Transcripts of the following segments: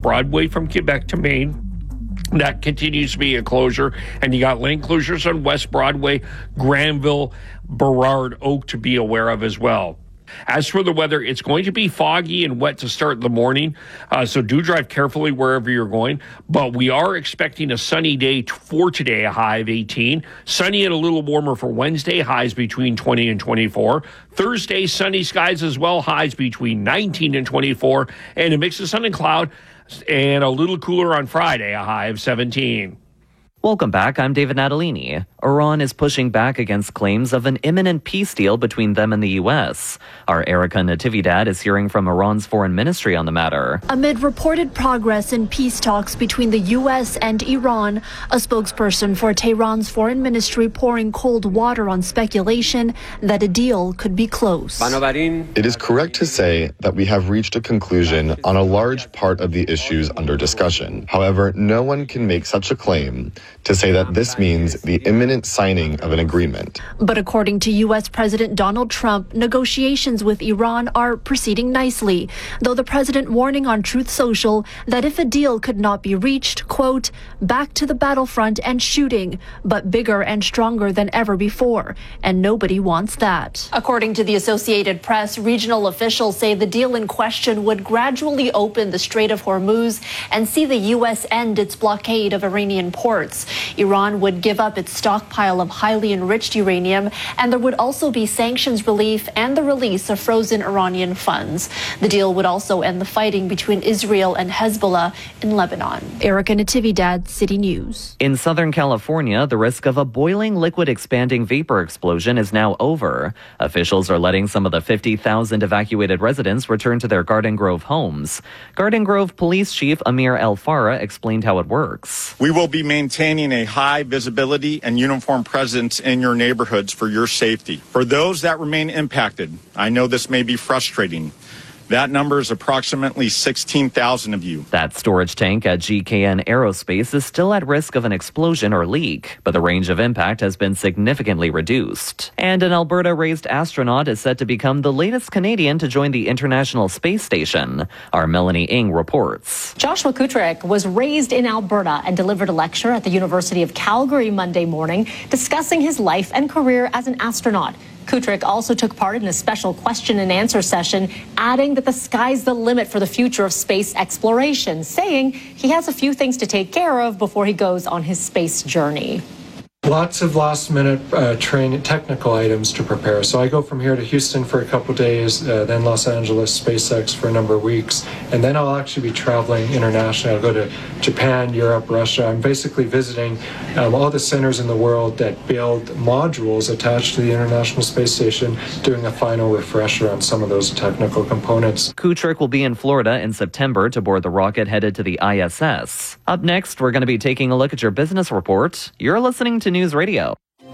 Broadway from Quebec to Maine. That continues to be a closure. And you got lane closures on West Broadway, Granville, Burrard, Oak to be aware of as well. As for the weather, it's going to be foggy and wet to start the morning, so do drive carefully wherever you're going. But we are expecting a sunny day for today, a high of 18. Sunny and a little warmer for Wednesday, highs between 20 and 24. Thursday, sunny skies as well, highs between 19 and 24. And a mix of sun and cloud, and a little cooler on Friday, a high of 17. Welcome back. I'm David Natalini. Iran is pushing back against claims of an imminent peace deal between them and the U.S. Our Erica Natividad is hearing from Iran's foreign ministry on the matter. Amid reported progress in peace talks between the U.S. and Iran, a spokesperson for Tehran's foreign ministry pouring cold water on speculation that a deal could be close. It is correct to say that we have reached a conclusion on a large part of the issues under discussion. However, no one can make such a claim to say that this means the imminent signing of an agreement. But according to U.S. President Donald Trump, negotiations with Iran are proceeding nicely, though the president warning on Truth Social that if a deal could not be reached, quote, back to the battlefront and shooting, but bigger and stronger than ever before, and nobody wants that. According to the Associated Press, regional officials say the deal in question would gradually open the Strait of Hormuz and see the U.S. end its blockade of Iranian ports. Iran would give up its stockpile of highly enriched uranium, and there would also be sanctions relief and the release of frozen Iranian funds. The deal would also end the fighting between Israel and Hezbollah in Lebanon. Erica Natividad, City News. In Southern California, the risk of a boiling liquid expanding vapor explosion is now over. Officials are letting some of the 50,000 evacuated residents return to their Garden Grove homes. Garden Grove Police Chief Amir El Farah explained how it works. We will be maintaining a high visibility and uniform presence in your neighborhoods for your safety. For those that remain impacted, I know this may be frustrating. That number is approximately 16,000 of you. That storage tank at GKN Aerospace is still at risk of an explosion or leak, but the range of impact has been significantly reduced. And an Alberta-raised astronaut is set to become the latest Canadian to join the International Space Station. Our Melanie Ng reports. Joshua Kutrick was raised in Alberta and delivered a lecture at the University of Calgary Monday morning discussing his life and career as an astronaut. Kutrick also took part in a special question and answer session, adding that the sky's the limit for the future of space exploration, saying he has a few things to take care of before he goes on his space journey. Lots of last-minute training, technical items to prepare. So I go from here to Houston for a couple days, then Los Angeles, SpaceX for a number of weeks, and then I'll actually be traveling internationally. I'll go to Japan, Europe, Russia. I'm basically visiting all the centers in the world that build modules attached to the International Space Station, doing a final refresher on some of those technical components. Kutrick will be in Florida in September to board the rocket headed to the ISS. Up next, we're going to be taking a look at your business report. You're listening to News Radio.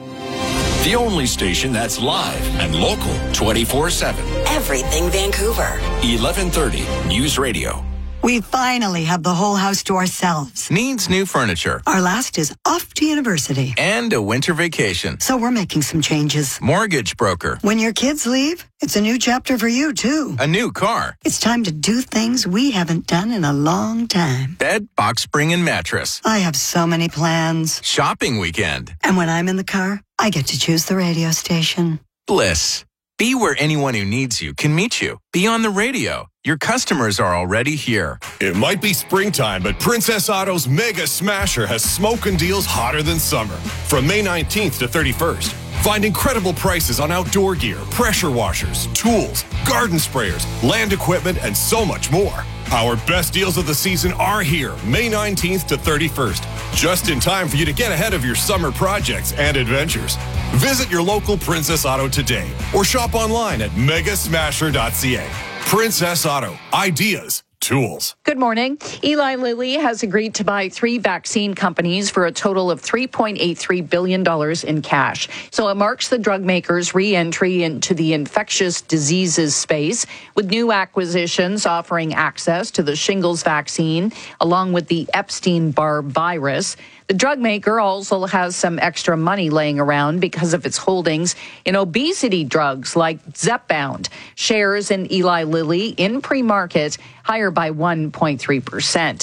The only station that's live and local 24/7. Everything Vancouver. 1130 News Radio. We finally have the whole house to ourselves. Needs new furniture. Our last is off to university. And a winter vacation. So we're making some changes. Mortgage broker. When your kids leave, it's a new chapter for you, too. A new car. It's time to do things we haven't done in a long time. Bed, box spring, and mattress. I have so many plans. Shopping weekend. And when I'm in the car, I get to choose the radio station. Bliss. Be where anyone who needs you can meet you. Be on the radio. Your customers are already here. It might be springtime, but Princess Auto's Mega Smasher has smoking deals hotter than summer. From May 19th to 31st, find incredible prices on outdoor gear, pressure washers, tools, garden sprayers, land equipment, and so much more. Our best deals of the season are here, May 19th to 31st, just in time for you to get ahead of your summer projects and adventures. Visit your local Princess Auto today or shop online at megasmasher.ca. Princess Auto. Ideas. Tools. Good morning. Eli Lilly has agreed to buy 3 vaccine companies for a total of $3.83 billion in cash. So it marks the drug maker's re-entry into the infectious diseases space, with new acquisitions offering access to the shingles vaccine, along with the Epstein-Barr virus. The drug maker also has some extra money laying around because of its holdings in obesity drugs like Zepbound. Shares in Eli Lilly in pre-market higher by 1.3%.